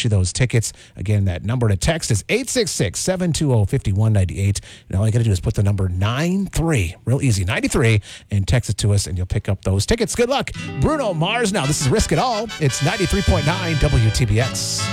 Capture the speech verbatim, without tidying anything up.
you those tickets. Again, that number to text is eight six six, seven two zero, five one nine eight. And all you got to do is put the number nine three, real easy, ninety-three, and text it to us, and you'll pick up those tickets. Good luck. Bruno Mars now. This is Risk It All. It's ninety-three point nine W T B X.